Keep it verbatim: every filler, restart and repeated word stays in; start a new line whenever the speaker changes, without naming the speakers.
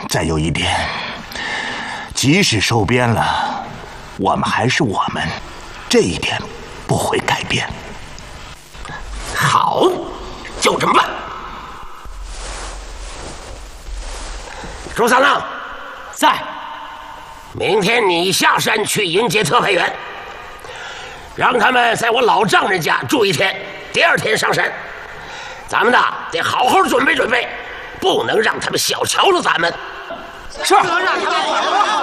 再有一点，即使收编了，我们还是我们，这一点不会改变。
好，就这么办。朱三郎，
在。
明天你下山去迎接特派员，让他们在我老丈人家住一天，第二天上山。咱们呢得好好准备准备，不能让他们小瞧了咱们。
是。